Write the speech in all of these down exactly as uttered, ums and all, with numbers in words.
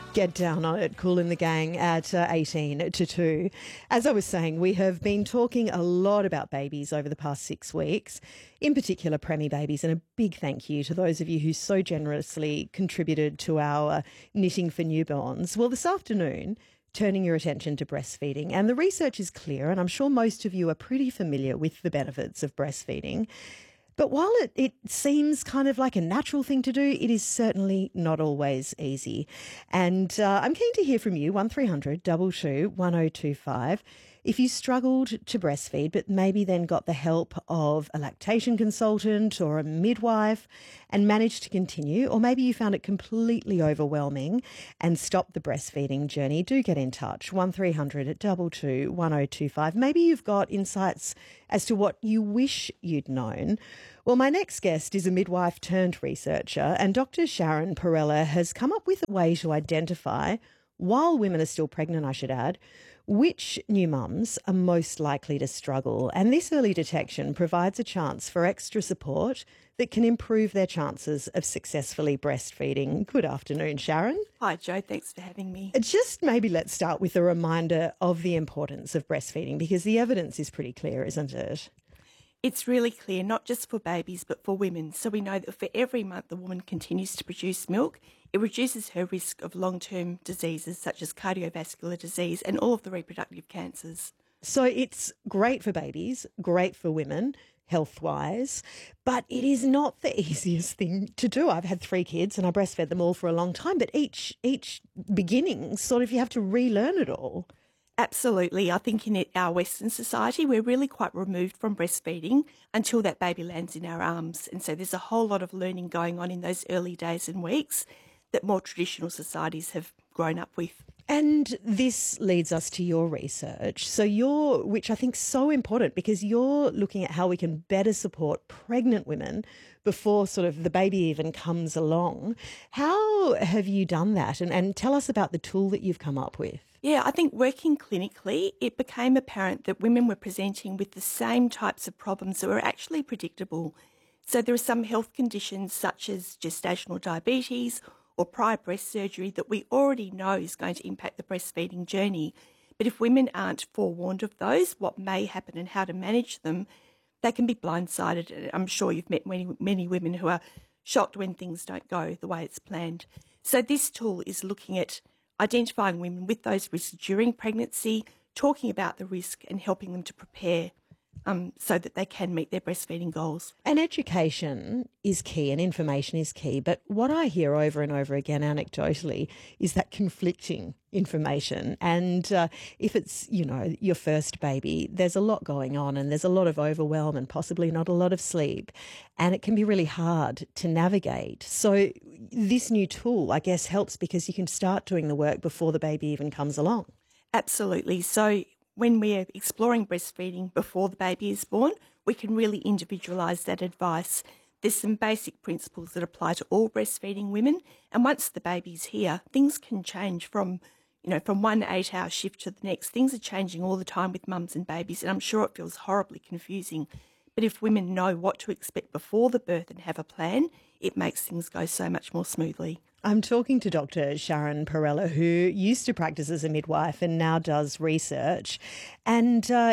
Get down on it, Kool and the Gang at uh, eighteen to two. As I was saying, we have been talking a lot about babies over the past six weeks, in particular preemie babies, and a big thank you to those of you who so generously contributed to our uh, Knitting for Newborns. Well, this afternoon, turning your attention to breastfeeding, and the research is clear, and I'm sure most of you are pretty familiar with the benefits of breastfeeding. But while it, it seems kind of like a natural thing to do, it is certainly not always easy. And uh, I'm keen to hear from you, one three hundred two two one oh two five. If you struggled to breastfeed but maybe then got the help of a lactation consultant or a midwife and managed to continue, or maybe you found it completely overwhelming and stopped the breastfeeding journey, do get in touch, one three hundred two two one oh two five. Maybe you've got insights as to what you wish you'd known. Well, my next guest is a midwife turned researcher, and Doctor Sharon Perella has come up with a way to identify, while women are still pregnant, I should add, which new mums are most likely to struggle. And this early detection provides a chance for extra support that can improve their chances of successfully breastfeeding. Good afternoon, Sharon. Hi, Jo. Thanks for having me. Just maybe let's start with a reminder of the importance of breastfeeding, because the evidence is pretty clear, isn't it? It's really clear, not just for babies, but for women. So we know that for every month a woman continues to produce milk, it reduces her risk of long-term diseases such as cardiovascular disease and all of the reproductive cancers. So it's great for babies, great for women, health-wise, but it is not the easiest thing to do. I've had three kids and I breastfed them all for a long time, but each each beginning, sort of, you have to relearn it all. Absolutely. I think in it, our Western society, we're really quite removed from breastfeeding until that baby lands in our arms. And so there's a whole lot of learning going on in those early days and weeks that more traditional societies have grown up with. And this leads us to your research. So you're, which I think is so important, because you're looking at how we can better support pregnant women before sort of the baby even comes along. How have you done that? And, and tell us about the tool that you've come up with. Yeah, I think working clinically, it became apparent that women were presenting with the same types of problems that were actually predictable. So there are some health conditions such as gestational diabetes or prior breast surgery that we already know is going to impact the breastfeeding journey. But if women aren't forewarned of those, what may happen and how to manage them, they can be blindsided. I'm sure you've met many, many women who are shocked when things don't go the way it's planned. So this tool is looking at identifying women with those risks during pregnancy, talking about the risk and helping them to prepare um, so that they can meet their breastfeeding goals. And education is key and information is key. But what I hear over and over again anecdotally is that conflicting information. And uh, if it's, you know, your first baby, there's a lot going on and there's a lot of overwhelm and possibly not a lot of sleep. And it can be really hard to navigate. So this new tool, I guess, helps because you can start doing the work before the baby even comes along. Absolutely. So when we're exploring breastfeeding before the baby is born, we can really individualise that advice. There's some basic principles that apply to all breastfeeding women. And once the baby's here, things can change from, you know, from one eight-hour shift to the next. Things are changing all the time with mums and babies, and I'm sure it feels horribly confusing. But if women know what to expect before the birth and have a plan, it makes things go so much more smoothly. I'm talking to Doctor Sharon Perella, who used to practice as a midwife and now does research. And uh,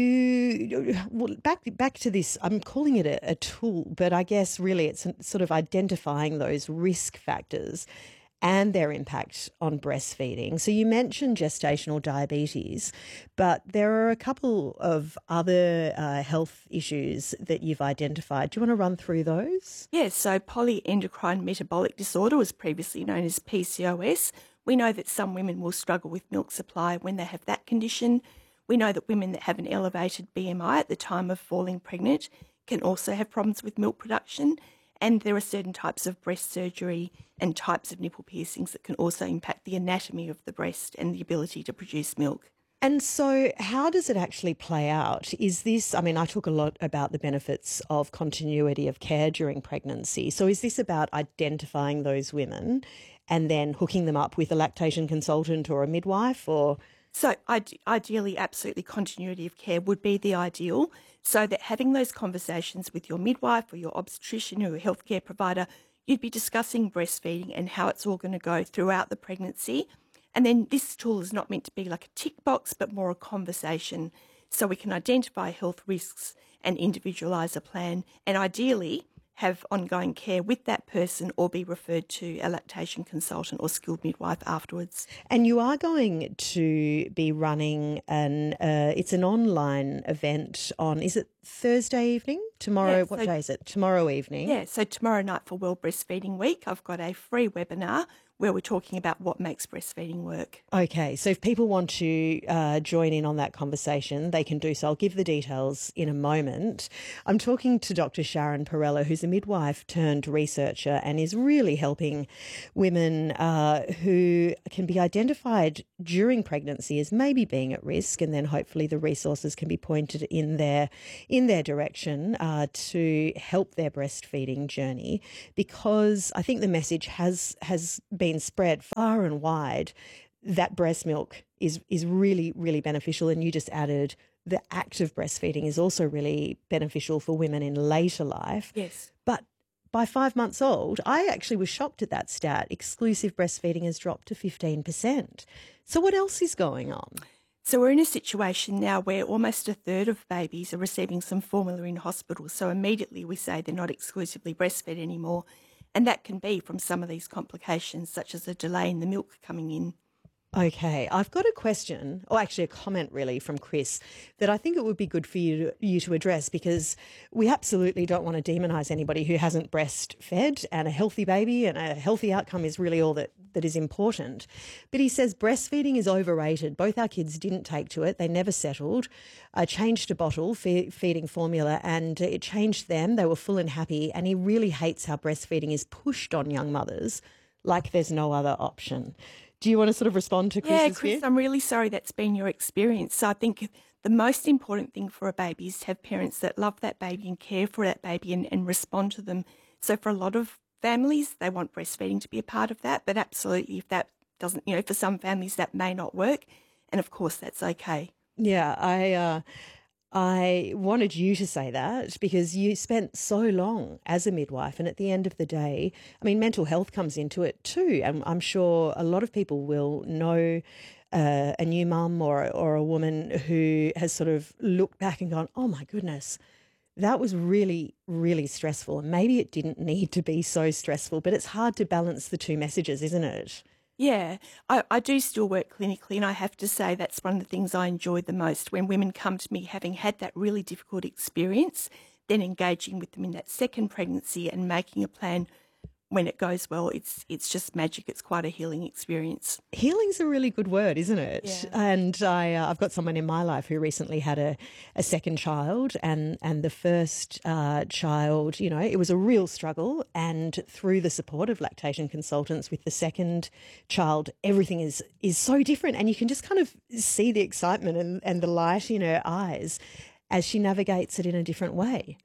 you, well, back back to this, I'm calling it a, a tool, but I guess really it's sort of identifying those risk factors and their impact on breastfeeding. So you mentioned gestational diabetes, but there are a couple of other uh, health issues that you've identified. Do you want to run through those? Yes, so polyendocrine metabolic disorder was previously known as P C O S. We know that some women will struggle with milk supply when they have that condition. We know that women that have an elevated B M I at the time of falling pregnant can also have problems with milk production. And there are certain types of breast surgery and types of nipple piercings that can also impact the anatomy of the breast and the ability to produce milk. And so how does it actually play out? Is this, I mean, I talk a lot about the benefits of continuity of care during pregnancy. So is this about identifying those women and then hooking them up with a lactation consultant or a midwife, or? So ide- ideally, absolutely continuity of care would be the ideal, so that having those conversations with your midwife or your obstetrician or your healthcare provider, you'd be discussing breastfeeding and how it's all going to go throughout the pregnancy. And then this tool is not meant to be like a tick box, but more a conversation, so we can identify health risks and individualise a plan, and ideally have ongoing care with that person or be referred to a lactation consultant or skilled midwife afterwards. And you are going to be running an, uh, it's an online event on, is it Thursday evening? Tomorrow, Yeah, what so- day is it? Tomorrow evening? Yeah, so tomorrow night for World Breastfeeding Week, I've got a free webinar where we're talking about what makes breastfeeding work. Okay, so if people want to uh, join in on that conversation, they can do so. I'll give the details in a moment. I'm talking to Doctor Sharon Perella, who's a midwife turned researcher and is really helping women uh, who can be identified during pregnancy as maybe being at risk, and then hopefully the resources can be pointed in their in their direction uh, to help their breastfeeding journey. Because I think the message has has been spread far and wide that breast milk is is really, really beneficial. And you just added the act of breastfeeding is also really beneficial for women in later life. Yes. But by five months old, I actually was shocked at that stat. Exclusive breastfeeding has dropped to fifteen percent. So what else is going on? So we're in a situation now where almost a third of babies are receiving some formula in hospital. So immediately we say they're not exclusively breastfed anymore. And that can be from some of these complications, such as a delay in the milk coming in. Okay, I've got a question, or actually a comment really from Chris, that I think it would be good for you to, you to address, because we absolutely don't want to demonise anybody who hasn't breastfed, and a healthy baby and a healthy outcome is really all that, that is important. But he says breastfeeding is overrated. Both our kids didn't take to it. They never settled. I changed to bottle fe- feeding formula and it changed them. They were full and happy, and he really hates how breastfeeding is pushed on young mothers like there's no other option. Do you want to sort of respond to Chris's Yeah, view? Chris, I'm really sorry that's been your experience. So I think the most important thing for a baby is to have parents that love that baby and care for that baby and, and respond to them. So for a lot of families, they want breastfeeding to be a part of that. But absolutely, if that doesn't, you know, for some families that may not work. And of course, that's okay. Yeah, I uh, I wanted you to say that because you spent so long as a midwife, and at the end of the day, I mean, mental health comes into it too. And I'm sure a lot of people will know uh, a new mum or or a woman who has sort of looked back and gone, "Oh my goodness, that was really, really stressful." And maybe it didn't need to be so stressful, but it's hard to balance the two messages, isn't it? Yeah, I, I do still work clinically, and I have to say that's one of the things I enjoy the most, when women come to me having had that really difficult experience, then engaging with them in that second pregnancy and making a plan when it goes well. It's it's just magic. It's quite a healing experience. Healing's a really good word, isn't it? Yeah. And I, uh, I've got someone in my life who recently had a, a second child, and and the first uh, child, you know, it was a real struggle. And through the support of lactation consultants with the second child, everything is is so different, and you can just kind of see the excitement and, and the light in her eyes as she navigates it in a different way.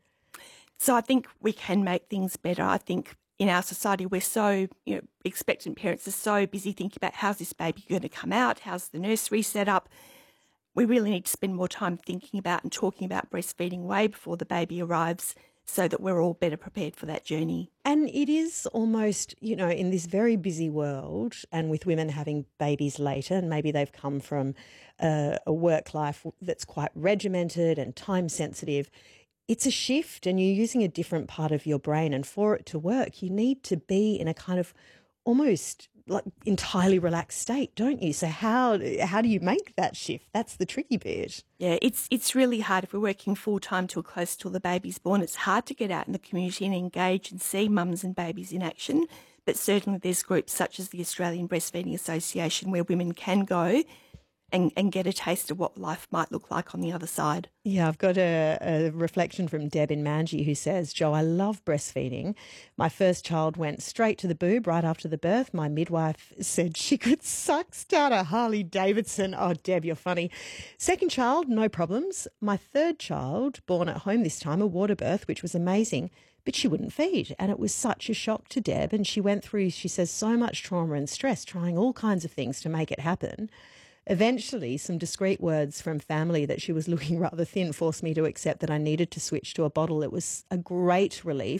So I think we can make things better. I think in our society, we're so, you know, expectant parents are so busy thinking about how's this baby going to come out, how's the nursery set up. We really need to spend more time thinking about and talking about breastfeeding way before the baby arrives, so that we're all better prepared for that journey. And it is almost, you know, in this very busy world, and with women having babies later, and maybe they've come from a, a work life that's quite regimented and time sensitive, it's a shift, and you're using a different part of your brain. And for it to work, you need to be in a kind of almost like entirely relaxed state, don't you? So how how do you make that shift? That's the tricky bit. Yeah, it's it's really hard if we're working full time till close till the baby's born. It's hard to get out in the community and engage and see mums and babies in action. But certainly there's groups such as the Australian Breastfeeding Association where women can go and, and get a taste of what life might look like on the other side. Yeah, I've got a, a reflection from Deb in Manji who says, "Jo, I love breastfeeding. My first child went straight to the boob right after the birth. My midwife said she could suck start a Harley Davidson." Oh, Deb, you're funny. Second child, no problems. My third child, born at home this time, a water birth, which was amazing, but she wouldn't feed. And it was such a shock to Deb. And she went through, she says, so much trauma and stress, trying all kinds of things to make it happen. Eventually, some discreet words from family that she was looking rather thin forced me to accept that I needed to switch to a bottle. It was a great relief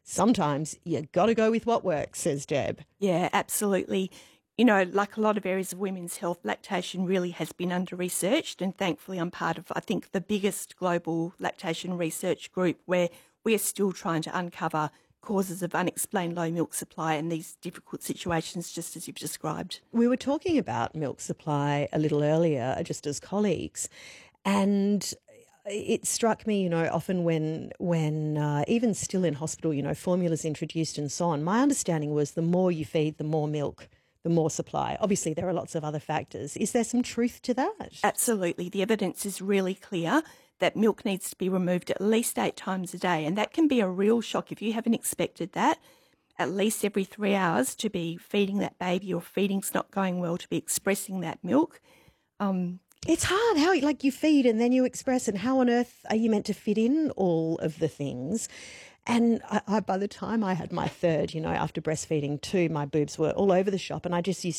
sometimes you got to go with what works, says Deb. Yeah, absolutely. You know, like a lot of areas of women's health, lactation really has been under-researched, and thankfully I'm part of, I think, the biggest global lactation research group where we are still trying to uncover causes of unexplained low milk supply and these difficult situations, just as you've described. We were talking about milk supply a little earlier, just as colleagues, and it struck me, you know, often when, when uh, even still in hospital, you know, formulas introduced and so on, my understanding was the more you feed, the more milk, the more supply. Obviously, there are lots of other factors. Is there some truth to that? Absolutely. The evidence is really clear that milk needs to be removed at least eight times a day, and that can be a real shock if you haven't expected that. At least every three hours to be feeding that baby, or feeding's not going well, to be expressing that milk. Um, It's hard how, like, you feed and then you express, and how on earth are you meant to fit in all of the things? And I, I, by the time I had my third, you know, after breastfeeding too, my boobs were all over the shop, and I just used